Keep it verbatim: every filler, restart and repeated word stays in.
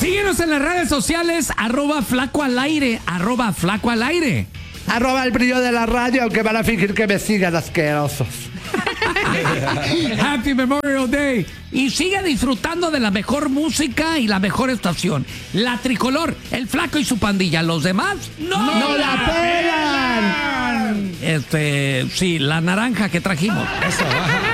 Síguenos en las redes sociales, arroba flaco al aire, arroba flaco al aire. Arroba el brillo de la radio, aunque van a fingir que me sigan asquerosos. Happy Memorial Day. Y sigue disfrutando de la mejor música y la mejor estación. La Tricolor, el Flaco y su pandilla. Los demás no, ¡No la pelan! Este, sí, la naranja que trajimos. Eso, baja.